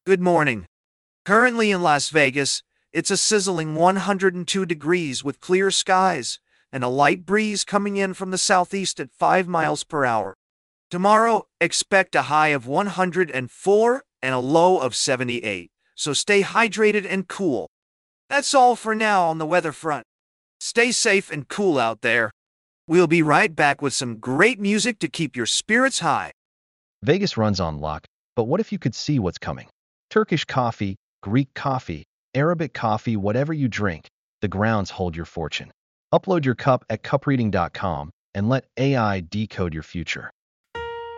Good morning. Currently in Las Vegas, it's a sizzling 102 degrees with clear skies and a light breeze coming in from the southeast at 5 miles per hour. Tomorrow, expect a high of 104 and a low of 78, so stay hydrated and cool. That's all for now on the weather front. Stay safe and cool out there. We'll be right back with some great music to keep your spirits high. Vegas runs on luck, but what if you could see what's coming? Turkish coffee, Greek coffee, Arabic coffee, whatever you drink, the grounds hold your fortune. Upload your cup at cupreading.com and let AI decode your future.